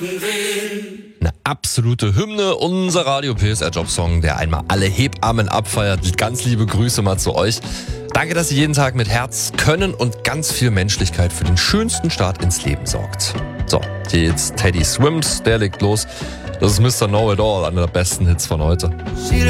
Eine absolute Hymne, unser Radio PSR Jobsong, der einmal alle Hebammen abfeiert. Ganz liebe Grüße mal zu euch. Danke, dass ihr jeden Tag mit Herz, Können und ganz viel Menschlichkeit für den schönsten Start ins Leben sorgt. So, hier jetzt Teddy Swims, der legt los. Das ist Mr. Know-It-All, einer der besten Hits von heute.